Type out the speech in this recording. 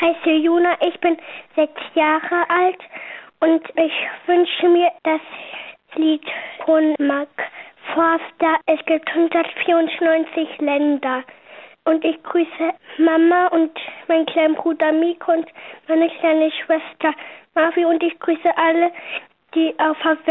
heiße Juna, ich bin 6 Jahre alt und ich wünsche mir das Lied von Mark Forster. Es gibt 194 Länder. Und ich grüße Mama und meinen kleinen Bruder Miko und meine kleine Schwester Marvi und ich grüße alle, die auf der